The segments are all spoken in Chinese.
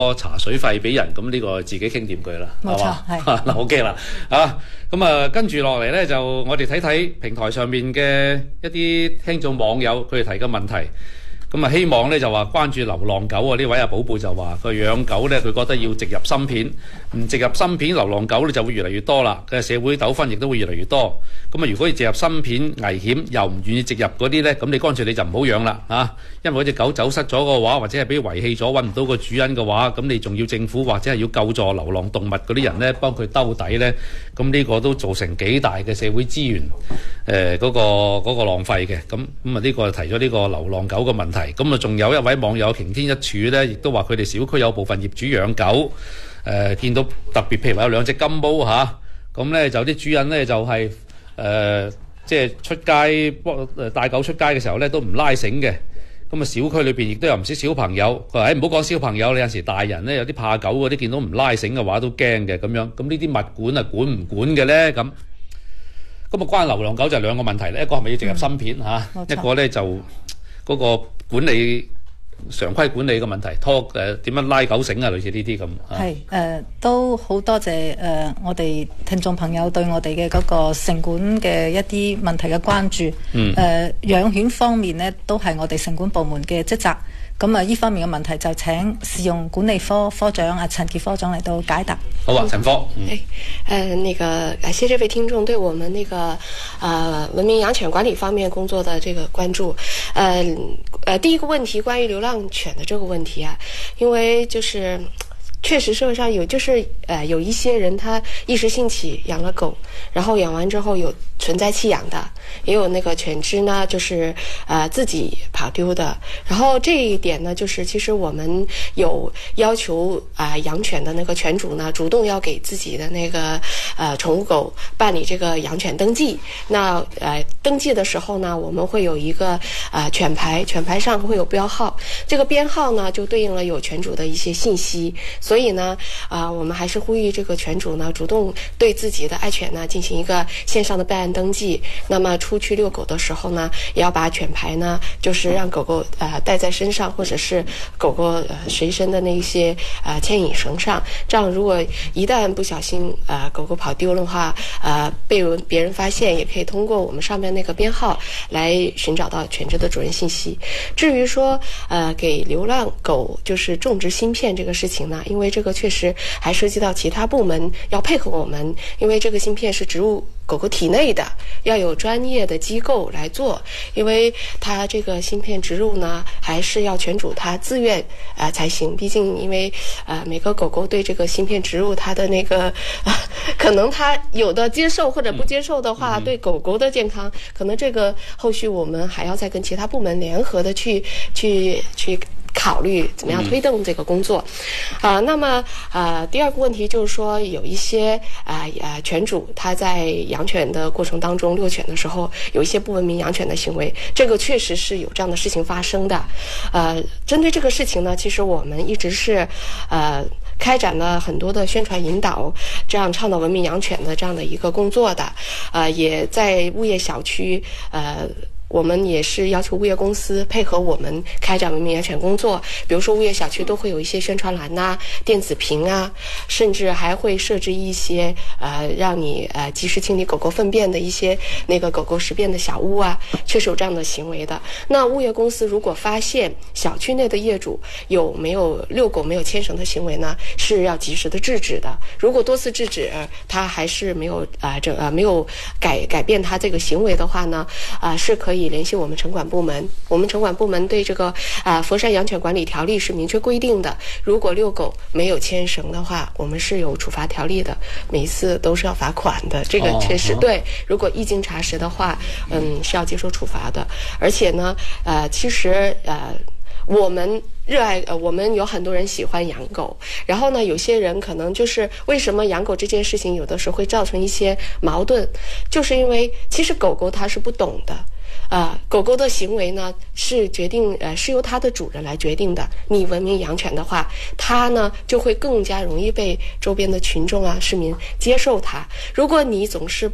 茶水費俾人，咁呢個自己傾掂佢啦， 冇錯，係嗱，OK啦，咁啊，跟住落嚟咧，就我哋睇睇平台上面嘅一啲聽眾網友佢哋提嘅問題。咁啊，希望咧就話關注流浪狗啊！呢位阿寶貝就話佢養狗咧，佢覺得要植入芯片，唔植入芯片，流浪狗咧就會越嚟越多啦。嘅社會糾紛亦都會越嚟越多。咁啊，如果要植入芯片危險，又唔願意植入嗰啲咧，咁你乾脆你就唔好養啦嚇。因為嗰隻狗走失咗嘅話，或者係俾遺棄咗，揾唔到個主人嘅話，咁你仲要政府或者係要救助流浪動物嗰啲人咧，幫佢兜底咧，咁呢個都造成幾大嘅社會資源嗰個浪費嘅。咁啊，呢個提咗呢個流浪狗嘅問題。咁啊，仲有一位網友擎天一柱咧，亦都話佢哋小區有部分業主養狗，見到特別譬如話有兩隻金毛嚇，咁咧就啲主人咧就係即係出街帶狗出街嘅時候咧都唔拉繩嘅。咁啊，小區裏邊亦都有唔少小朋友，佢話唔好講小朋友，你有時大人咧有啲怕狗嗰啲，見到唔拉繩嘅話都驚嘅咁樣。咁呢啲物管啊管唔管嘅咧咁？咁啊，關流浪狗就兩個問題咧，一個係咪要植入芯片嚇，一個咧就嗰個管理常規管理嘅問題，點樣拉狗繩啊，類似呢啲咁。 係都好多謝我哋聽眾朋友對我哋嘅嗰個城管嘅一啲問題嘅關注。養犬方面呢，都係我哋城管部門嘅職責。咁啊，呢方面嘅問題就請試用管理科科長陳傑科長嚟到解答。 好啊，陳科。 那個感謝這位聽眾對我們那個文明養犬管理方面工作的這個關注。第一個問題關於流浪犬的這個問題啊，因為就是確實社會上有一些人他一時興起養了狗，然後養完之後有存在棄養的，也有那個犬隻呢就是自己跑丟的。然後這一點呢，就是其實我們有要求養犬的那個犬主呢，主動要給自己的那個寵物狗辦理這個養犬登記。那登記的時候呢，我們會有一個犬牌，犬牌上會有標號，這個編號呢就對應了有犬主的一些信息。所以呢我們還是呼籲這個犬主呢主動對自己的愛犬呢進行一個線上的備案登記。那麼出去遛狗的時候呢，也要把犬牌呢就是讓狗狗帶在身上，或者是狗狗隨身的那一些牽引繩上。這樣如果一旦不小心狗狗跑丟的話，被別人發現，也可以通過我們上面那個編號來尋找到犬隻的主人信息。至於說給流浪狗就是種植芯片這個事情呢，因為這個確實還涉及到其他部門要配合我們，因為這個芯片是植入狗狗體內的，要有專業的機構來做，因為它這個芯片植入呢，還是要犬主他自願才行。畢竟因為每個狗狗對這個芯片植入它的那個可能它有的接受或者不接受的話，對狗狗的健康，可能這個後續我們還要再跟其他部門聯合的去考慮怎麼樣推動這個工作。那麼第二個問題就是說，有一些犬主他在養犬的過程當中遛犬的時候有一些不文明養犬的行為，這個確實是有這樣的事情發生的。針對這個事情呢，其實我們一直是開展了很多的宣傳引導，這樣倡導文明養犬的這樣的一個工作的。也在物業小區我們也是要求物業公司配合我們開展文明養犬工作，比如說物業小區都會有一些宣傳欄啊、電子屏啊，甚至還會設置一些讓你及時清理狗狗糞便的一些那個狗狗食便的小屋啊，確實有這樣的行為的。那物業公司如果發現小區內的業主有沒有遛狗沒有牽繩的行為呢，是要及時的制止的。如果多次制止他還是沒有沒有改變他這個行為的話呢，是可以聯繫我們城管部門。我們城管部門對這個佛山養犬管理條例是明確規定的，如果遛狗沒有牽繩的話，我們是有處罰條例的，每一次都是要罰款的。這個確實對，如果一經查實的話，是要接受處罰的。而且呢其實我們熱愛我們有很多人喜歡養狗，然後呢有些人可能就是為什麼養狗這件事情有的時候會造成一些矛盾，就是因為其實狗狗它是不懂的。狗狗的行為呢是決定是由它的主人來決定的。你文明養犬的話，它呢就會更加容易被周邊的群眾啊市民接受它。如果你總是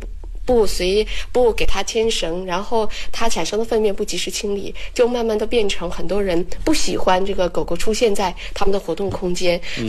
不给它牵绳，然后它产生的粪便不及时清理，就慢慢的变成很多人不喜欢这个狗狗出现在他们的活动空间。